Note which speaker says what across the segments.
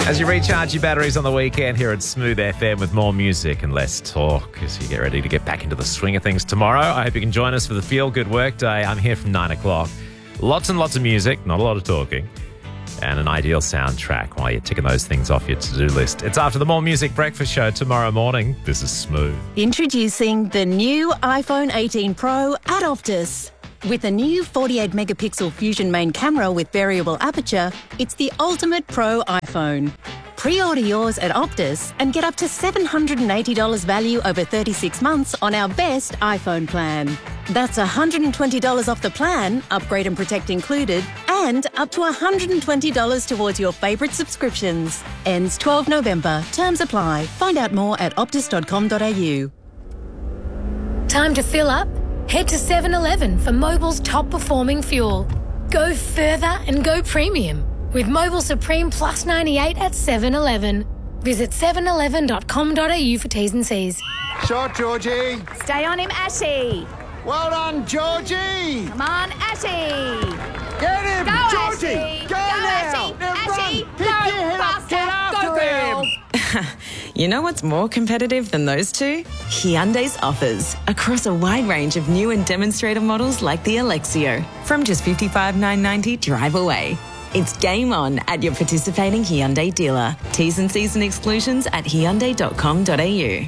Speaker 1: As you recharge your batteries on the weekend here at Smooth FM with more music and less talk as you get ready to get back into the swing of things tomorrow. I hope you can join us for the Feel Good Work Day. I'm here from 9 o'clock. Lots and lots of music, not a lot of talking, and an ideal soundtrack while you're ticking those things off your to-do list. It's after the More Music Breakfast Show tomorrow morning. This is Smooth.
Speaker 2: Introducing the new iPhone 18 Pro at Optus. With a new 48-megapixel Fusion main camera with variable aperture, it's the ultimate pro iPhone. Pre-order yours at Optus and get up to $780 value over 36 months on our best iPhone plan. That's $120 off the plan, upgrade and protect included, and up to $120 towards your favourite subscriptions. Ends 12 November. Terms apply. Find out more at optus.com.au.
Speaker 3: Time to fill up? Head to 7-Eleven for Mobil's top-performing fuel. Go further and go premium with Mobil Supreme Plus 98 at 7-Eleven. Visit 7eleven.com.au for T's and C's.
Speaker 4: Shot, Georgie.
Speaker 5: Stay on him, Ashy.
Speaker 4: Well done, Georgie.
Speaker 5: Come on, Ashy.
Speaker 4: Get him,
Speaker 5: Go,
Speaker 4: Georgie.
Speaker 5: Ashy.
Speaker 4: Go
Speaker 5: Ashy.
Speaker 4: now.
Speaker 5: Ashy.
Speaker 4: Run. Pick
Speaker 5: Go,
Speaker 4: your head up. Get
Speaker 5: faster.
Speaker 4: after
Speaker 5: Go, girl.
Speaker 4: him.
Speaker 6: You know what's more competitive than those two? Hyundai's offers across a wide range of new and demonstrator models like the Alexio from just $55,990 drive away. It's game on at your participating Hyundai dealer. T's and C's and exclusions at hyundai.com.au.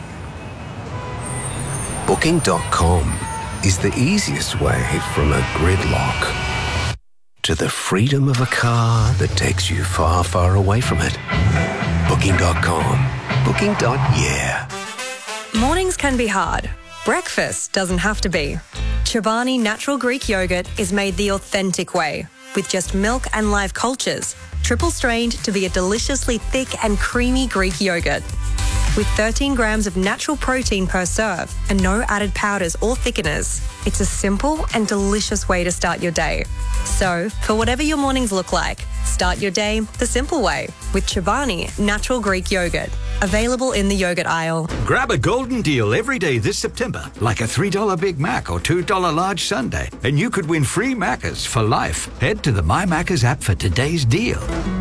Speaker 7: Booking.com is the easiest way from a gridlock to the freedom of a car that takes you far, far away from it. Booking.com. Booking.yeah.
Speaker 8: Mornings can be hard. Breakfast doesn't have to be. Chobani Natural Greek Yogurt is made the authentic way, with just milk and live cultures, triple strained to be a deliciously thick and creamy Greek yogurt. With 13 grams of natural protein per serve and no added powders or thickeners, it's a simple and delicious way to start your day. So, for whatever your mornings look like, start your day the simple way with Chobani Natural Greek Yogurt. Available in the yogurt aisle.
Speaker 9: Grab a golden deal every day this September, like a $3 Big Mac or $2 large sundae, and you could win free Maccas for life. Head to the My Maccas app for today's deal.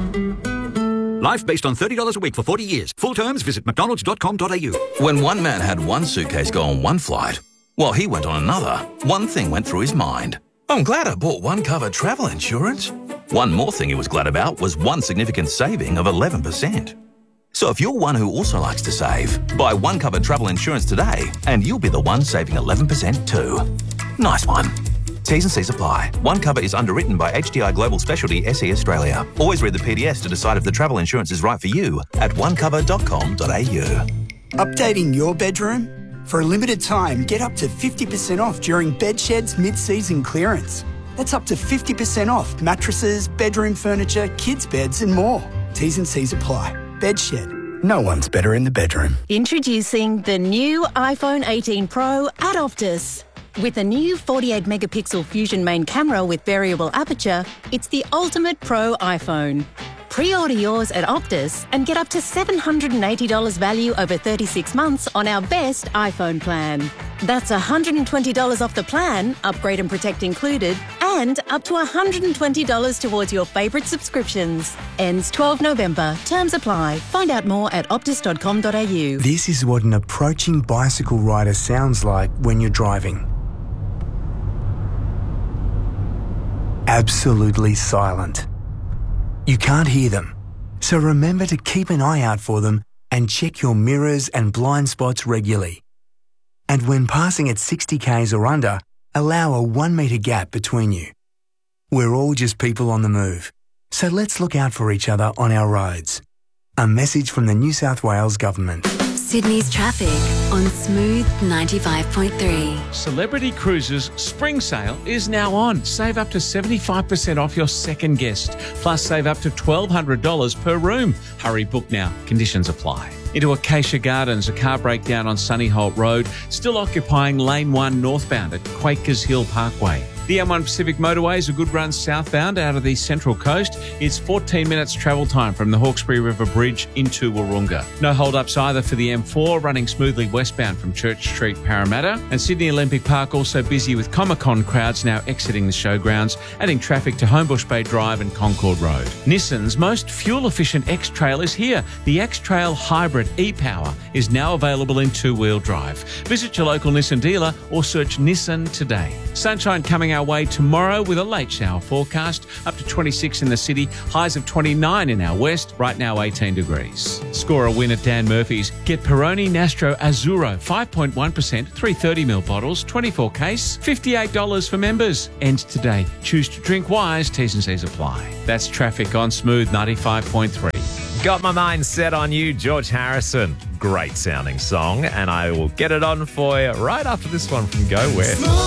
Speaker 9: Life based on $30 a week for 40 years. Full terms, visit mcdonalds.com.au.
Speaker 10: When one man had one suitcase go on one flight, while he went on another, one thing went through his mind. I'm glad I bought one cover travel insurance. One more thing he was glad about was one significant saving of 11%. So if you're one who also likes to save, buy one cover travel insurance today and you'll be the one saving 11% too. Nice one. T's and C's apply. One cover is underwritten by HDI Global Specialty SE Australia. Always read the PDS to decide if the travel insurance is right for you at onecover.com.au.
Speaker 11: Updating your bedroom? For a limited time, get up to 50% off during Bedshed's mid-season clearance. That's up to 50% off mattresses, bedroom furniture, kids' beds and more. T's and C's apply. Bedshed. No one's better in the bedroom.
Speaker 2: Introducing the new iPhone 18 Pro at Optus. With a new 48-megapixel Fusion main camera with variable aperture, it's the ultimate pro iPhone. Pre-order yours at Optus and get up to $780 value over 36 months on our best iPhone plan. That's $120 off the plan, upgrade and protect included, and up to $120 towards your favourite subscriptions. Ends 12 November. Terms apply. Find out more at optus.com.au.
Speaker 12: This is what an approaching bicycle rider sounds like when you're driving. Absolutely silent. You can't hear them, so remember to keep an eye out for them and check your mirrors and blind spots regularly. And when passing at 60 k's or under, allow a 1 metre gap between you. We're all just people on the move, so let's look out for each other on our roads. A message from the New South Wales Government.
Speaker 13: Sydney's traffic on Smooth 95.3.
Speaker 14: Celebrity Cruises Spring Sale is now on. Save up to 75% off your second guest. Plus save up to $1,200 per room. Hurry, book now. Conditions apply. Into Acacia Gardens, a car breakdown on Sunny Holt Road, still occupying Lane 1 northbound at Quakers Hill Parkway. The M1 Pacific Motorway is a good run southbound out of the Central Coast. It's 14 minutes travel time from the Hawkesbury River Bridge into Wahroonga. No hold-ups either for the M4, running smoothly westbound from Church Street, Parramatta. And Sydney Olympic Park also busy with Comic-Con crowds now exiting the showgrounds, adding traffic to Homebush Bay Drive and Concord Road. Nissan's most fuel-efficient X-Trail is here. The X-Trail Hybrid e-Power is now available in two-wheel drive. Visit your local Nissan dealer or search Nissan today. Sunshine coming our way tomorrow with a late shower forecast, up to 26 in the city, highs of 29 in our west, right now 18 degrees. Score a win at Dan Murphy's. Get Peroni Nastro Azzurro, 5.1%, 330ml bottles, 24 case, $58 for members. Ends today. Choose to drink wise, T's and C's apply. That's traffic on Smooth 95.3.
Speaker 1: Got My Mind Set on You, George Harrison. Great sounding song, and I will get it on for you right after this one from Go Where.